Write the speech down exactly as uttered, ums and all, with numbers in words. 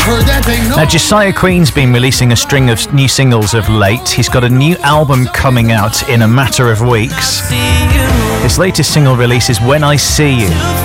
Now, Josiah Queen's been releasing a string of new singles of late. He's got a new album coming out in a matter of weeks. His latest single release is When I See You.